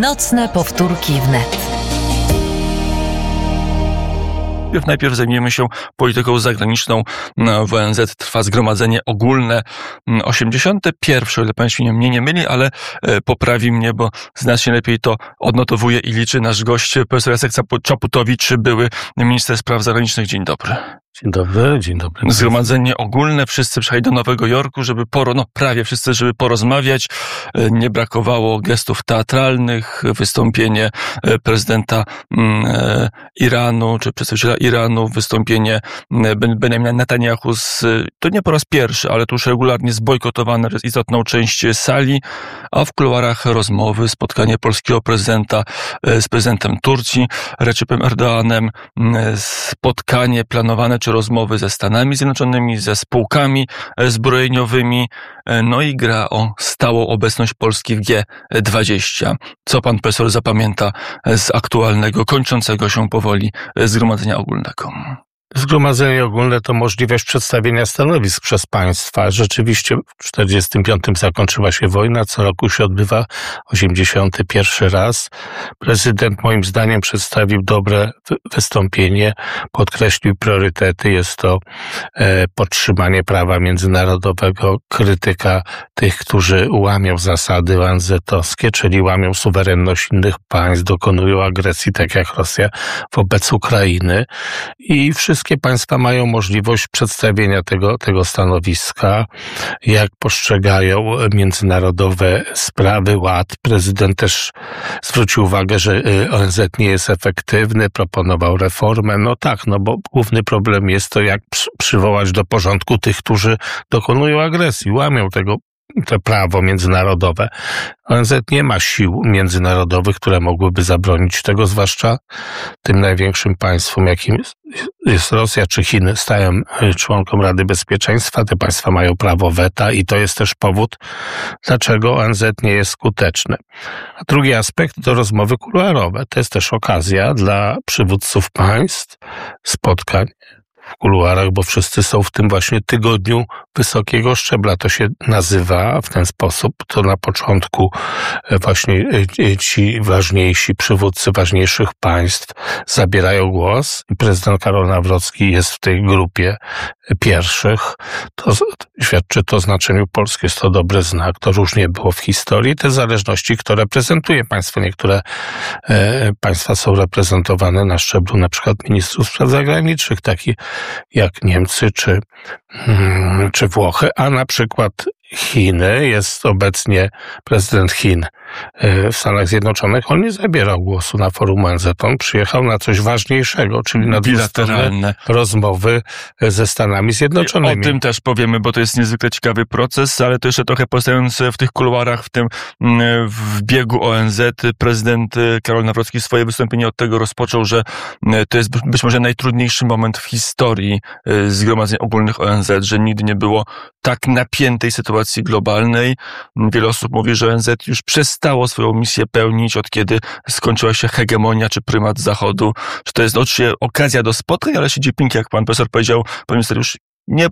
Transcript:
Nocne powtórki wnet. Najpierw zajmiemy się polityką zagraniczną. W ONZ trwa zgromadzenie ogólne 81, o ile Państwo mnie nie myli, ale poprawi mnie, bo znacznie lepiej to odnotowuje i liczy nasz gość, profesor Jacek Czaputowicz, były minister spraw zagranicznych. Dzień dobry. Dzień dobry, dzień dobry. Zgromadzenie ogólne, wszyscy przyjechali do Nowego Jorku, żeby prawie wszyscy, żeby porozmawiać. Nie brakowało gestów teatralnych, wystąpienie prezydenta Iranu, czy przedstawiciela Iranu, wystąpienie Benjamina Netanyahu, to nie po raz pierwszy, ale to już regularnie zbojkotowane przez istotną część sali, a w kuluarach rozmowy, spotkanie polskiego prezydenta z prezydentem Turcji, Recepem Erdoğanem, spotkanie planowane czy rozmowy ze Stanami Zjednoczonymi, ze spółkami zbrojeniowymi, no i gra o stałą obecność Polski w G20. Co pan profesor zapamięta z aktualnego, kończącego się powoli zgromadzenia ogólnego? Zgromadzenie ogólne to możliwość przedstawienia stanowisk przez państwa. Rzeczywiście w 1945 zakończyła się wojna, co roku się odbywa 81 raz. Prezydent moim zdaniem przedstawił dobre wystąpienie, podkreślił priorytety. Jest to podtrzymanie prawa międzynarodowego, krytyka tych, którzy łamią zasady ONZ-owskie, czyli łamią suwerenność innych państw, dokonują agresji, tak jak Rosja wobec Ukrainy, i wszystkie państwa mają możliwość przedstawienia tego stanowiska, jak postrzegają międzynarodowe sprawy, ład. Prezydent też zwrócił uwagę, że ONZ nie jest efektywny, proponował reformę. No tak, bo główny problem jest to, jak przywołać do porządku tych, którzy dokonują agresji, łamią to prawo międzynarodowe. ONZ nie ma sił międzynarodowych, które mogłyby zabronić tego, zwłaszcza tym największym państwom, jakim jest Rosja czy Chiny, stają członkom Rady Bezpieczeństwa. Te państwa mają prawo weta i to jest też powód, dlaczego ONZ nie jest skuteczny. A drugi aspekt to rozmowy kuluarowe. To jest też okazja dla przywódców państw, spotkań w kuluarach, bo wszyscy są w tym właśnie tygodniu wysokiego szczebla. To się nazywa w ten sposób. To na początku właśnie ci ważniejsi przywódcy ważniejszych państw zabierają głos i prezydent Karol Nawrocki jest w tej grupie pierwszych. To świadczy to o znaczeniu Polski. Jest to dobry znak. To różnie było w historii. Te zależności, które reprezentuje państwo. Niektóre państwa są reprezentowane na szczeblu na przykład ministrów spraw zagranicznych, taki jak Niemcy czy Włochy, a na przykład Chiny, jest obecnie prezydent Chin w Stanach Zjednoczonych. On nie zabierał głosu na forum ONZ. On przyjechał na coś ważniejszego, czyli na dwustronne rozmowy ze Stanami Zjednoczonymi. O tym też powiemy, bo to jest niezwykle ciekawy proces, ale to jeszcze trochę pozostając w tych kuluarach, w biegu ONZ, prezydent Karol Nawrocki swoje wystąpienie od tego rozpoczął, że to jest być może najtrudniejszy moment w historii zgromadzeń ogólnych ONZ, że nigdy nie było tak napiętej sytuacji globalnej. Wiele osób mówi, że ONZ już przestało swoją misję pełnić, od kiedy skończyła się hegemonia czy prymat Zachodu. Że to jest oczywiście okazja do spotkań, ale Xi Jinping, jak pan profesor powiedział, pan minister, już nie